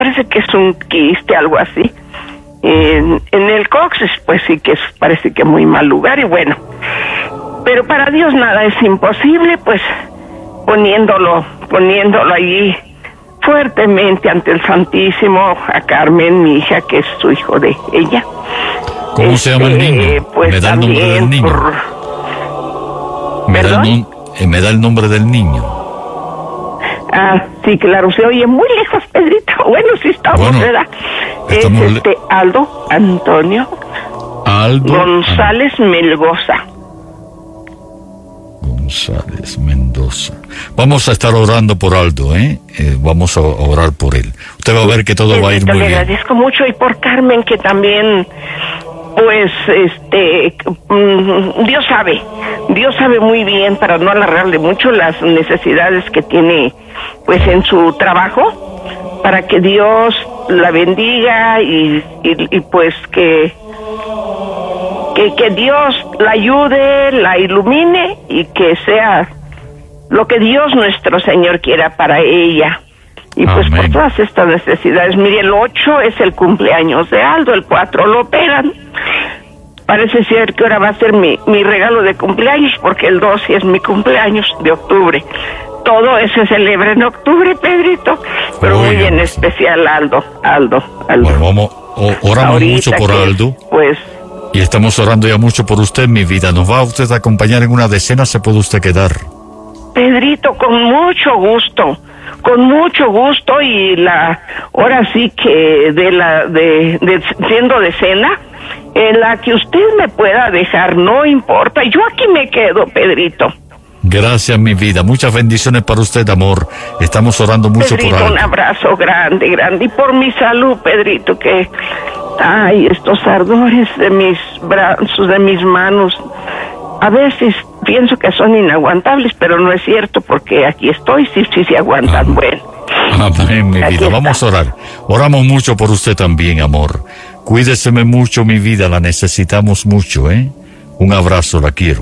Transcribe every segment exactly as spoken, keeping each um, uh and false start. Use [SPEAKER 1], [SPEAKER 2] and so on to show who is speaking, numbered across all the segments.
[SPEAKER 1] parece que es un quiste, algo así. En, en el coxis, pues sí que es, parece que muy mal lugar, y bueno, pero para Dios nada es imposible, pues poniéndolo, poniéndolo allí fuertemente ante el Santísimo, a Carmen, mi hija, que es su hijo de ella.
[SPEAKER 2] ¿Cómo este, se llama el niño?
[SPEAKER 1] Pues
[SPEAKER 2] me da el nombre del niño.
[SPEAKER 1] Por...
[SPEAKER 2] Me, da el, eh, me da el nombre del niño.
[SPEAKER 1] Ah, sí, claro, se oye muy lejos, Pedrito. Bueno, sí estamos, bueno, ¿verdad? Estamos es este Aldo Antonio
[SPEAKER 2] Aldo
[SPEAKER 1] González An... Melgoza.
[SPEAKER 2] González Mendoza. Vamos a estar orando por Aldo, ¿eh? eh vamos a orar por él. Usted va a ver que todo Pedrito, va a ir muy
[SPEAKER 1] le
[SPEAKER 2] bien.
[SPEAKER 1] Le agradezco mucho, y por Carmen, que también, pues, este, Dios sabe, Dios sabe muy bien, para no alargarle mucho, las necesidades que tiene, pues, en su trabajo, para que Dios la bendiga y, y, y pues que, que que Dios la ayude, la ilumine, y que sea lo que Dios nuestro Señor quiera para ella. Y pues Amén. Por todas estas necesidades. Mire, el ocho es el cumpleaños de Aldo, el cuatro lo pegan. Parece ser que ahora va a ser mi, mi regalo de cumpleaños, porque el doce es mi cumpleaños de octubre. Todo eso se celebra en octubre, Pedrito, pero Oiga, muy en especial Aldo, Aldo, Aldo.
[SPEAKER 2] Bueno, vamos, oramos Ahorita mucho por que, Aldo.
[SPEAKER 1] Pues.
[SPEAKER 2] Y estamos orando ya mucho por usted, mi vida. ¿Nos va usted a acompañar en una decena? ¿Se puede usted quedar?
[SPEAKER 1] Pedrito, con mucho gusto, con mucho gusto, y la, ahora sí que de la, de, de siendo decena, en la que usted me pueda dejar, no importa, yo aquí me quedo, Pedrito.
[SPEAKER 2] Gracias, mi vida. Muchas bendiciones para usted, amor. Estamos orando mucho
[SPEAKER 1] Pedrito,
[SPEAKER 2] por Aldo.
[SPEAKER 1] Un abrazo grande, grande. Y por mi salud, Pedrito, que... Ay, estos ardores de mis brazos, de mis manos. A veces pienso que son inaguantables, pero no es cierto, porque aquí estoy, sí, sí, sí aguantan. Ah, bueno.
[SPEAKER 2] Amén, mi vida. Vamos a orar. Oramos mucho por usted también, amor. Cuídeseme mucho, mi vida. La necesitamos mucho, ¿eh? Un abrazo, la quiero.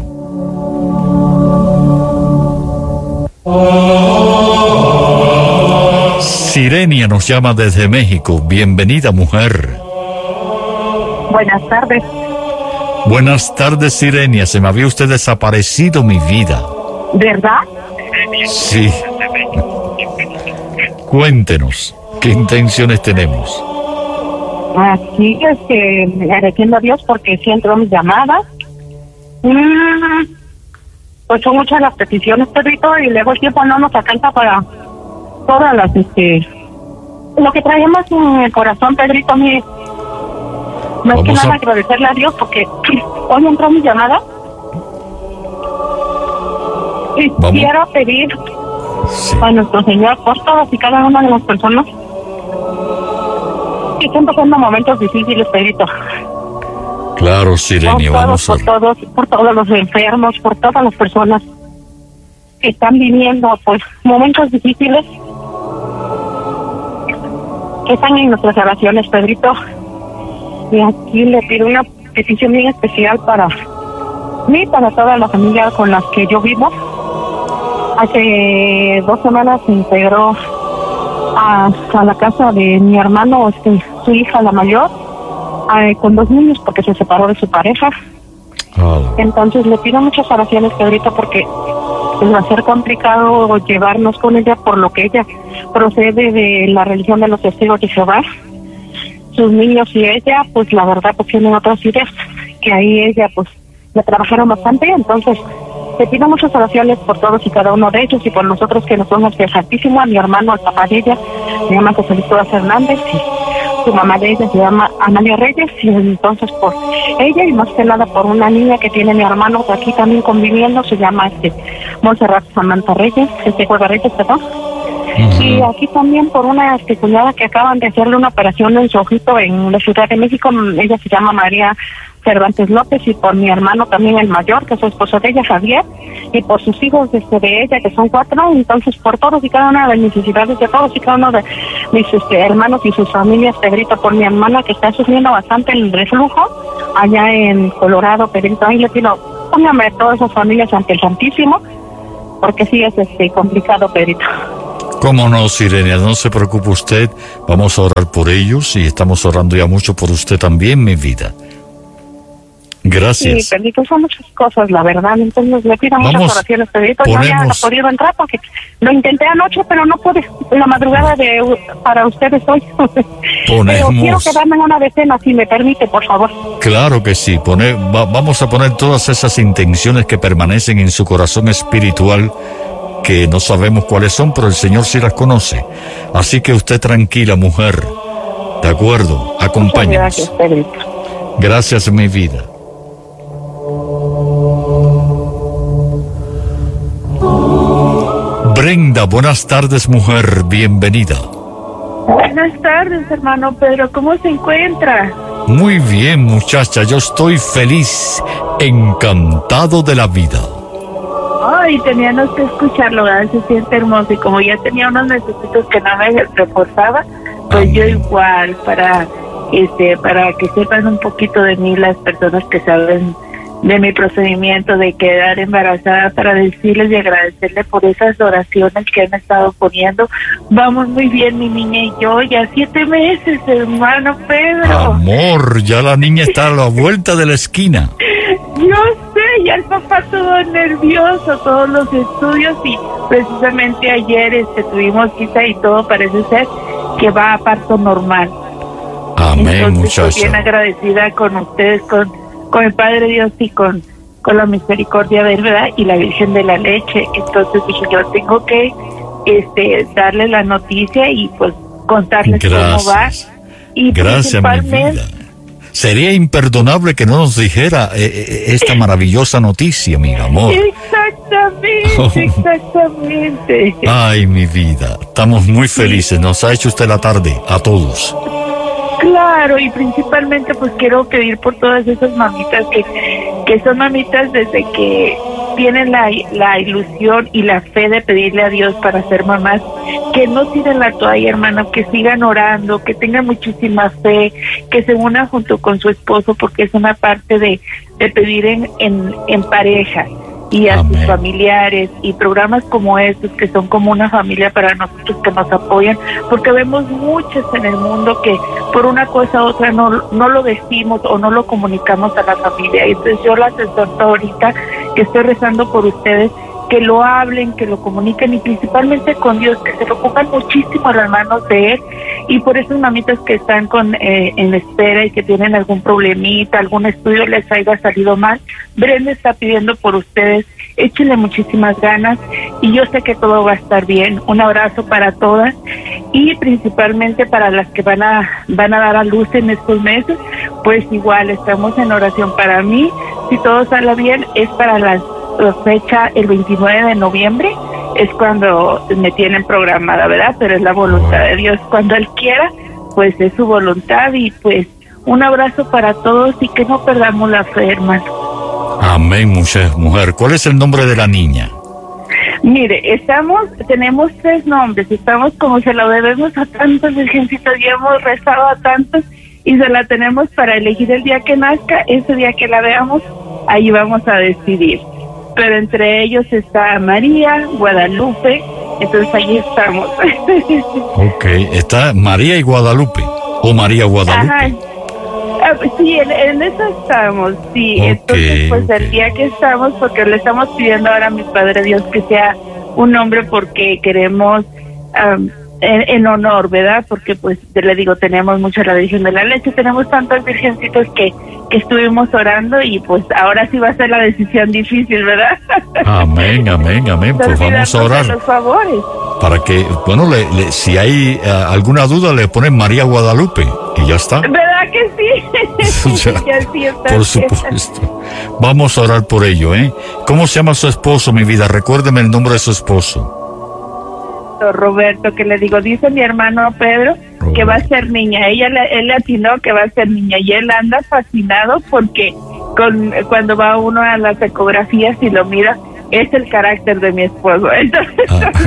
[SPEAKER 2] Sirenia nos llama desde México. Bienvenida, mujer.
[SPEAKER 3] Buenas tardes.
[SPEAKER 2] Buenas tardes, Sirenia. Se me había usted desaparecido, mi vida.
[SPEAKER 3] ¿Verdad?
[SPEAKER 2] Sí. Cuéntenos, ¿qué intenciones tenemos?
[SPEAKER 3] Así es que agradeciendo a Dios porque sí entró mi llamada. Mm, pues son muchas las peticiones, Pedrito, y luego el tiempo no nos alcanza para todas las, este, lo que traemos en el corazón, Pedrito. Mire, más que nada a... agradecerle a Dios porque hoy entró mi llamada y Vamos. quiero pedir sí. a nuestro Señor por todas y cada una de las personas que están pasando momentos difíciles, Pedrito.
[SPEAKER 2] Claro, Sirenia,
[SPEAKER 3] por
[SPEAKER 2] vamos
[SPEAKER 3] todos,
[SPEAKER 2] a...
[SPEAKER 3] por todos, por todos los enfermos, por todas las personas que están viviendo pues momentos difíciles, que están en nuestras oraciones, Pedrito. Y aquí le pido una petición bien especial para mí y para toda la familia con las que yo vivo. Hace dos semanas se integró a, a la casa de mi hermano, este, su hija, la mayor, eh, con dos niños porque se separó de su pareja. Oh. Entonces le pido muchas oraciones, Pedrito, porque pues, va a ser complicado llevarnos con ella por lo que ella procede de la religión de los testigos de Jehová. Sus niños y ella, pues la verdad, pues tienen otras ideas, que ahí ella, pues, le trabajaron bastante. Entonces, le pido muchas oraciones por todos y cada uno de ellos y por nosotros que nos somos del Santísimo. A mi hermano, al papá de ella, se llama José Luis Torres Hernández, y su mamá de ella se llama Amalia Reyes, y entonces por ella y más que nada por una niña que tiene mi hermano aquí también conviviendo, se llama este Montserrat Samantha Reyes, este Juega Reyes, perdón. Uh-huh. Y aquí también por una este, cuñada que acaban de hacerle una operación en su ojito en la Ciudad de México. Ella se llama María Cervantes López, y por mi hermano también el mayor, que es su esposo de ella, Javier, y por sus hijos desde de ella, que son cuatro. Entonces por todos y cada una de las necesidades de todos y cada uno de mis este, hermanos y sus familias, Pedrito, por mi hermana que está sufriendo bastante el reflujo allá en Colorado, Pedrito, ahí le pido, póngame a todas esas familias ante el Santísimo, porque sí es este complicado, Pedrito.
[SPEAKER 2] Cómo no, Sirenia, no se preocupe usted, vamos a orar por ellos y estamos orando ya mucho por usted también, mi vida. Gracias.
[SPEAKER 3] Sí, Pedrito, son muchas cosas, la verdad, entonces le pido
[SPEAKER 2] Vamos,
[SPEAKER 3] muchas oraciones, Pedrito.
[SPEAKER 2] ponemos...
[SPEAKER 3] Yo ya no he podido entrar porque lo intenté anoche, pero no pude. La madrugada de para ustedes hoy.
[SPEAKER 2] Ponemos...
[SPEAKER 3] Pero quiero quedarme en una decena, si me permite, por favor.
[SPEAKER 2] Claro que sí. Pone... Va, vamos a poner todas esas intenciones que permanecen en su corazón espiritual, que no sabemos cuáles son, pero el Señor sí las conoce. Así que usted tranquila, mujer. De acuerdo, acompáñenos.
[SPEAKER 3] Gracias, Pedrito.
[SPEAKER 2] Gracias, mi vida. Brenda, buenas tardes, mujer, bienvenida.
[SPEAKER 4] Buenas tardes, hermano Pedro, ¿cómo se encuentra?
[SPEAKER 2] Muy bien, muchacha, yo estoy feliz, encantado de la vida.
[SPEAKER 4] Ay, teníamos que escucharlo, ¿verdad? Se siente hermoso, y como ya tenía unos necesitos que no me reportaba, pues Amén. Yo igual, para este para que sepan un poquito de mí las personas que saben de mi procedimiento de quedar embarazada, para decirles y agradecerle por esas oraciones que han estado poniendo. Vamos muy bien, mi niña y yo, ya siete meses, hermano Pedro.
[SPEAKER 2] Amor, ya la niña está a la vuelta de la esquina.
[SPEAKER 4] Yo sé, ya el papá todo nervioso, todos los estudios, y precisamente ayer este tuvimos cita y todo parece ser que va a parto normal.
[SPEAKER 2] Amén,
[SPEAKER 4] entonces,
[SPEAKER 2] muchacha.
[SPEAKER 4] Estoy bien agradecida con ustedes, con con el Padre Dios y con, con la misericordia de él, ¿verdad? Y la Virgen de la Leche. Entonces dije, yo tengo que este darle la noticia y pues contarles
[SPEAKER 2] Gracias.
[SPEAKER 4] Cómo va. Y
[SPEAKER 2] Gracias, mi vida. Sería imperdonable que no nos dijera eh, esta maravillosa noticia, mi amor.
[SPEAKER 4] Exactamente, oh. exactamente.
[SPEAKER 2] Ay, mi vida, estamos muy felices. Nos ha hecho usted la tarde a todos.
[SPEAKER 4] Claro, y principalmente pues quiero pedir por todas esas mamitas que, que son mamitas desde que tienen la, la ilusión y la fe de pedirle a Dios para ser mamás, que no tiren la toalla, hermano, que sigan orando, que tengan muchísima fe, que se unan junto con su esposo, porque es una parte de, de pedir en, en, en pareja, y a Amén. Sus familiares, y programas como estos que son como una familia para nosotros, que nos apoyan, porque vemos muchos en el mundo que por una cosa u otra no, no lo decimos o no lo comunicamos a la familia. Y entonces yo las exhorto ahorita, que estoy rezando por ustedes, que lo hablen, que lo comuniquen, y principalmente con Dios, que se lo pongan muchísimo a las manos de Él. Y por esas mamitas que están con eh, en espera y que tienen algún problemita, algún estudio les haya salido mal, Brenda está pidiendo por ustedes, échenle muchísimas ganas, y yo sé que todo va a estar bien. Un abrazo para todas, y principalmente para las que van a van a dar a luz en estos meses, pues igual estamos en oración para mí. Si todo sale bien, es para las la fecha el veintinueve de noviembre, es cuando me tienen programada, ¿verdad? Pero es la voluntad de Dios, cuando Él quiera, pues es su voluntad. Y pues un abrazo para todos, y que no perdamos la fe, hermano.
[SPEAKER 2] Amén, mujer. mujer. ¿Cuál es el nombre de la niña?
[SPEAKER 4] Mire, estamos, tenemos tres nombres, estamos como se lo debemos a tantos virgencitos, y hemos rezado a tantos, y se la tenemos para elegir el día que nazca. Ese día que la veamos, ahí vamos a decidir. Pero entre ellos está María, Guadalupe, entonces ahí estamos.
[SPEAKER 2] Ok, está María y Guadalupe, o María Guadalupe.
[SPEAKER 4] Ajá. Ah, sí, en, en eso estamos, sí. Okay, entonces, pues okay. El día que estamos, porque le estamos pidiendo ahora a mi Padre Dios que sea un nombre, porque queremos um, en, en honor, ¿verdad? Porque pues le digo, tenemos mucho a la Virgen de la Leche, tenemos tantos virgencitos que, que estuvimos orando, y pues ahora sí va a ser la decisión difícil, ¿verdad?
[SPEAKER 2] Amén, amén, amén. Pues vamos a orar
[SPEAKER 4] los favores,
[SPEAKER 2] para que, bueno, le, le, si hay uh, alguna duda, le ponen María Guadalupe y ya está.
[SPEAKER 4] ¿Verdad que sí?
[SPEAKER 2] O sea, ya sí está, por supuesto. Vamos a orar por ello, ¿eh? ¿Cómo se llama su esposo, mi vida? Recuérdeme el nombre de su esposo.
[SPEAKER 4] Roberto, que le digo, dice mi hermano Pedro Roberto. Que va a ser niña. Ella le, él le atinó que va a ser niña, y él anda fascinado porque con cuando va uno a las ecografías y lo mira, es el carácter de mi esposo. Entonces,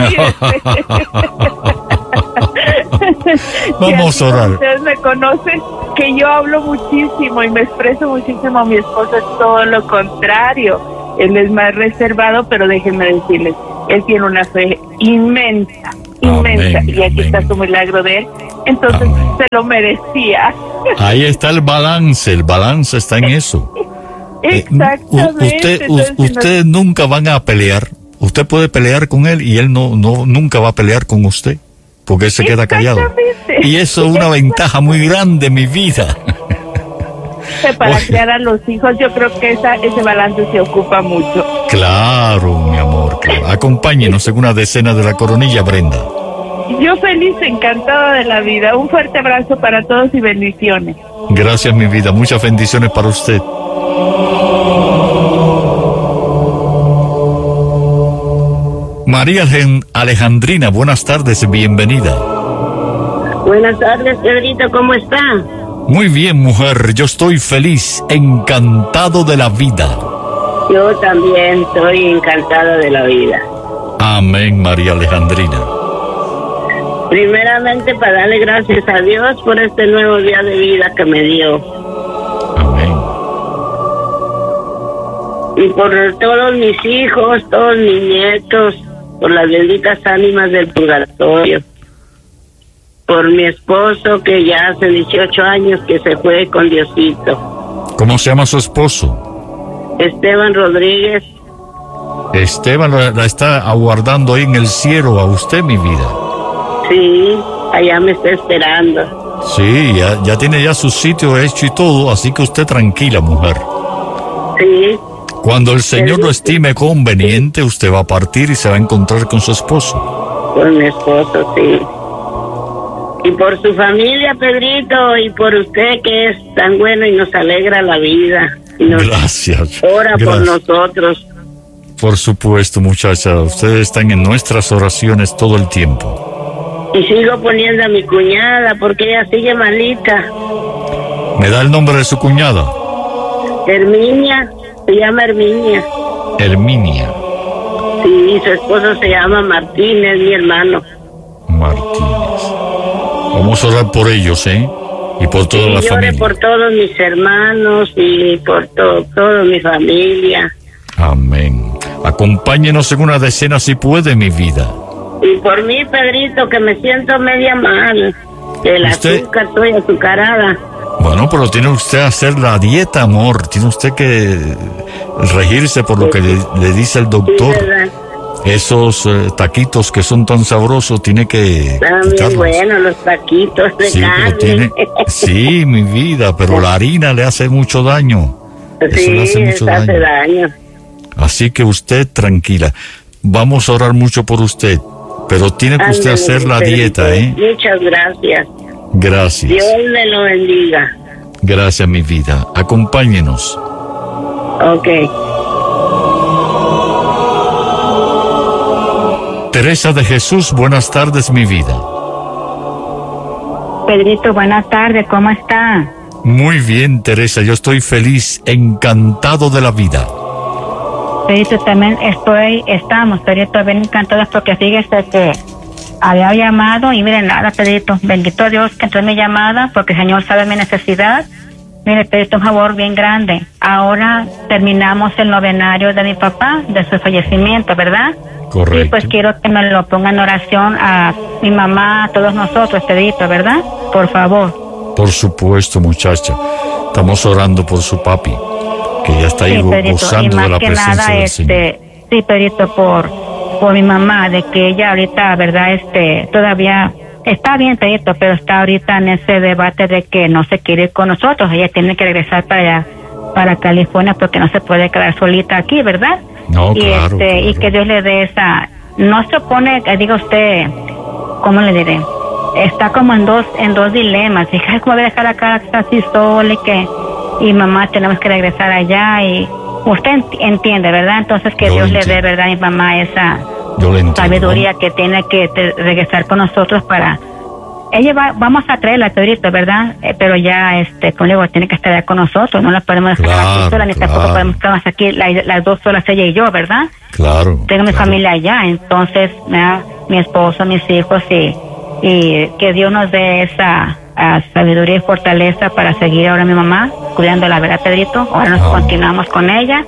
[SPEAKER 2] vamos a orar.
[SPEAKER 4] Ustedes me conocen que yo hablo muchísimo y me expreso muchísimo. Mi esposo es todo lo contrario. Él es más reservado, pero déjenme decirles, él tiene una fe inmensa, inmensa.
[SPEAKER 2] Amén,
[SPEAKER 4] y aquí
[SPEAKER 2] amén.
[SPEAKER 4] está su milagro de él. Entonces
[SPEAKER 2] Amén.
[SPEAKER 4] se lo merecía.
[SPEAKER 2] Ahí está el balance, el balance está en eso. Eh,
[SPEAKER 4] Exactamente.
[SPEAKER 2] usted,
[SPEAKER 4] Entonces,
[SPEAKER 2] u- ustedes nunca van a pelear. Usted puede pelear con él y él no, no nunca va a pelear con usted, porque él se queda callado.
[SPEAKER 4] Exactamente.
[SPEAKER 2] Y eso es una ventaja muy grande en mi vida.
[SPEAKER 4] Para
[SPEAKER 2] Oye.
[SPEAKER 4] criar a los hijos, yo creo que esa, ese balance se ocupa mucho.
[SPEAKER 2] Claro, mi amor, claro. Acompáñenos en una decena de la coronilla, Brenda.
[SPEAKER 4] Yo feliz, encantada de la vida. Un fuerte abrazo para todos y bendiciones.
[SPEAKER 2] Gracias, mi vida. Muchas bendiciones para usted. María Alej- Alejandrina, buenas tardes, bienvenida.
[SPEAKER 5] Buenas tardes, Pedrito, ¿cómo está?
[SPEAKER 2] Muy bien, mujer, yo estoy feliz, encantado de la vida.
[SPEAKER 5] Yo también estoy encantada de la vida.
[SPEAKER 2] Amén, María Alejandrina.
[SPEAKER 5] Primeramente, para darle gracias a Dios por este nuevo día de vida que me dio.
[SPEAKER 2] Amén.
[SPEAKER 5] Y por todos mis hijos, todos mis nietos, por las benditas ánimas del purgatorio. Por mi esposo, que ya hace dieciocho años que se fue con Diosito.
[SPEAKER 2] ¿Cómo se llama su esposo?
[SPEAKER 5] Esteban Rodríguez.
[SPEAKER 2] Esteban la, la está aguardando ahí en el cielo a usted, mi vida.
[SPEAKER 5] Sí, allá me está esperando.
[SPEAKER 2] Sí, ya, ya tiene ya su sitio hecho y todo, así que usted tranquila, mujer.
[SPEAKER 5] Sí,
[SPEAKER 2] Cuando el Señor lo estime conveniente, usted va a partir y se va a encontrar con su esposo.
[SPEAKER 5] con mi esposo, sí. Y por su familia, Pedrito, y por usted que es tan bueno y nos alegra la vida. Y nos
[SPEAKER 2] Gracias.
[SPEAKER 5] ora por
[SPEAKER 2] Gracias.
[SPEAKER 5] nosotros.
[SPEAKER 2] Por supuesto, muchacha, ustedes están en nuestras oraciones todo el tiempo.
[SPEAKER 5] Y sigo poniendo a mi cuñada porque ella sigue malita.
[SPEAKER 2] ¿Me da el nombre de su cuñada?
[SPEAKER 5] Herminia, se llama Herminia.
[SPEAKER 2] Herminia
[SPEAKER 5] Sí, su esposo se llama Martínez, mi hermano.
[SPEAKER 2] Martínez. Vamos a orar por ellos, ¿eh? Y por toda
[SPEAKER 5] Sí,
[SPEAKER 2] la
[SPEAKER 5] llore
[SPEAKER 2] familia.
[SPEAKER 5] por todos mis hermanos y por to toda mi familia.
[SPEAKER 2] Amén. Acompáñenos en una decena si puede, mi vida.
[SPEAKER 5] Y por mí, Pedrito, que me siento media mal. El
[SPEAKER 2] ¿Usted?
[SPEAKER 5] azúcar, estoy azucarada.
[SPEAKER 2] Bueno, pero tiene usted que hacer la dieta, amor. Tiene usted que regirse por lo que le, le dice el
[SPEAKER 5] Sí,
[SPEAKER 2] doctor.
[SPEAKER 5] ¿verdad?
[SPEAKER 2] Esos eh, taquitos que son tan sabrosos, tiene que
[SPEAKER 5] Están bien
[SPEAKER 2] quitarlos.
[SPEAKER 5] buenos los taquitos de
[SPEAKER 2] Sí,
[SPEAKER 5] carne.
[SPEAKER 2] pero tiene, sí, mi vida, pero la harina le hace mucho daño. Eso
[SPEAKER 5] Sí,
[SPEAKER 2] le hace mucho
[SPEAKER 5] eso hace
[SPEAKER 2] daño.
[SPEAKER 5] daño.
[SPEAKER 2] Así que usted tranquila. Vamos a orar mucho por usted, pero tiene que usted
[SPEAKER 5] Ándale,
[SPEAKER 2] hacer la
[SPEAKER 5] Pedrito.
[SPEAKER 2] dieta, ¿eh?
[SPEAKER 5] Muchas gracias.
[SPEAKER 2] Gracias.
[SPEAKER 5] Dios me lo bendiga.
[SPEAKER 2] Gracias, mi vida. Acompáñenos.
[SPEAKER 5] Ok.
[SPEAKER 2] Teresa de Jesús, buenas tardes, mi vida.
[SPEAKER 6] Pedrito, buenas tardes, ¿cómo está?
[SPEAKER 2] Muy bien, Teresa, yo estoy feliz, encantado de la vida.
[SPEAKER 6] Pedrito, también estoy, estamos, Pedrito, bien encantados porque fíjese que había llamado y miren nada, Pedrito, bendito Dios que entró en mi llamada porque el Señor sabe mi necesidad. Mire, Pedrito, un favor bien grande. Ahora terminamos el novenario de mi papá, de su fallecimiento, ¿verdad?
[SPEAKER 2] Correcto.
[SPEAKER 6] Y pues quiero que me lo pongan en oración a mi mamá, a todos nosotros, Pedrito, ¿verdad? Por favor.
[SPEAKER 2] Por supuesto, muchacha. Estamos orando por su papi, que ya está ahí
[SPEAKER 6] Sí,
[SPEAKER 2] go-
[SPEAKER 6] Pedrito, y
[SPEAKER 2] gozando de
[SPEAKER 6] más
[SPEAKER 2] la
[SPEAKER 6] que
[SPEAKER 2] presencia
[SPEAKER 6] nada,
[SPEAKER 2] del Señor.
[SPEAKER 6] este, sí, Pedrito, por, por mi mamá, de que ella ahorita, verdad, este, todavía está bien, Pedrito, pero está ahorita en ese debate de que no se quiere ir con nosotros, ella tiene que regresar para allá, para California, porque no se puede quedar solita aquí, ¿verdad?
[SPEAKER 2] No,
[SPEAKER 6] y
[SPEAKER 2] claro,
[SPEAKER 6] este, y
[SPEAKER 2] claro.
[SPEAKER 6] que Dios le dé esa, no se opone, que diga usted, ¿cómo le diré? Está como en dos, en dos dilemas, fíjate cómo voy a dejar acá así sola y que, y mamá tenemos que regresar allá y usted ent- entiende, ¿verdad? Entonces que
[SPEAKER 2] Yo
[SPEAKER 6] Dios le
[SPEAKER 2] entiendo.
[SPEAKER 6] dé, ¿verdad? A mi mamá esa
[SPEAKER 2] Yo le entiendo.
[SPEAKER 6] sabiduría que tiene que te- regresar con nosotros para, ella va, vamos a traerla, Pedrito, ¿verdad? Eh, pero ya, este, como le digo, tiene que estar allá con nosotros, no la podemos dejar
[SPEAKER 2] Claro,
[SPEAKER 6] aquí sola, ni tampoco
[SPEAKER 2] claro.
[SPEAKER 6] podemos estar aquí la- las dos solas, ella y yo, ¿verdad?
[SPEAKER 2] Claro.
[SPEAKER 6] Tengo mi
[SPEAKER 2] claro.
[SPEAKER 6] familia allá, entonces, ¿verdad? Mi esposo, mis hijos y, y que Dios nos dé esa ah, sabiduría y fortaleza para seguir ahora a mi mamá, cuidando la verdad, Pedrito. Ahora nos
[SPEAKER 2] Amén.
[SPEAKER 6] continuamos con ella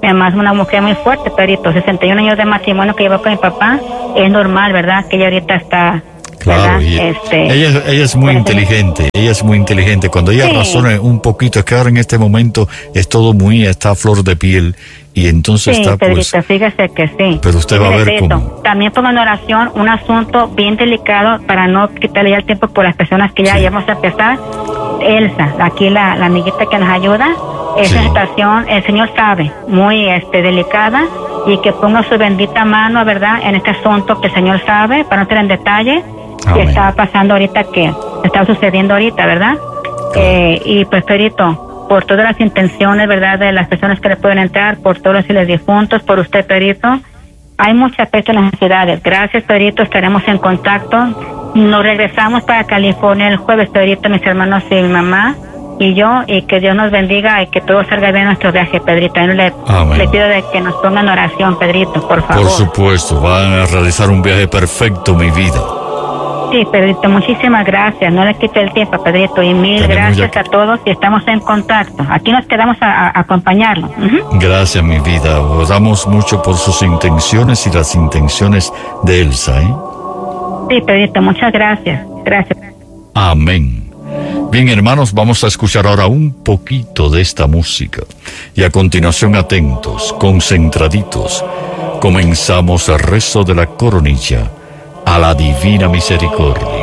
[SPEAKER 6] Mi mamá es una mujer muy fuerte, Pedrito, sesenta y un años de matrimonio que llevó con mi papá, es normal, ¿verdad? Que ella ahorita está...
[SPEAKER 2] Claro, y
[SPEAKER 6] este,
[SPEAKER 2] ella, ella es muy inteligente, ella es muy inteligente. Cuando ella sí. razona un poquito, es que ahora en este momento es todo muy, está a flor de piel, y entonces
[SPEAKER 6] sí,
[SPEAKER 2] está
[SPEAKER 6] Pedrito,
[SPEAKER 2] pues...
[SPEAKER 6] fíjese que sí.
[SPEAKER 2] Pero usted va a ver cómo...
[SPEAKER 6] También pongo en oración un asunto bien delicado para no quitarle ya el tiempo por las personas que ya, sí. ya vamos a empezar. Elsa, aquí la, la amiguita que nos ayuda, esa sí. situación, el Señor sabe, muy este delicada, y que ponga su bendita mano, ¿verdad?, en este asunto que el Señor sabe, para no tener en detalle, que está pasando ahorita, que está sucediendo ahorita, ¿verdad? Eh, y pues, Pedrito, por todas las intenciones, ¿verdad?, de las personas que le pueden entrar, por todos los fieles difuntos, por usted, Pedrito, hay muchas necesidades. Gracias, Pedrito, estaremos en contacto. Nos regresamos para California el jueves, Pedrito, mis hermanos y mi mamá y yo, y que Dios nos bendiga y que todo salga bien nuestro viaje, Pedrito. Y le, le pido de que nos pongan oración, Pedrito, por favor.
[SPEAKER 2] Por supuesto, van a realizar un viaje perfecto, mi vida.
[SPEAKER 6] Sí, Pedrito, muchísimas gracias. No le quite el tiempo, Pedrito, y mil Tenemos gracias ya... a todos y estamos en contacto. Aquí nos quedamos a, a acompañarlo. Uh-huh.
[SPEAKER 2] Gracias, mi vida. Oramos mucho por sus intenciones y las intenciones de Elsa, ¿eh?
[SPEAKER 6] Sí, Pedrito, muchas gracias. Gracias.
[SPEAKER 2] Amén. Bien, hermanos, vamos a escuchar ahora un poquito de esta música. Y a continuación, atentos, concentraditos, comenzamos el rezo de la coronilla a la Divina Misericordia.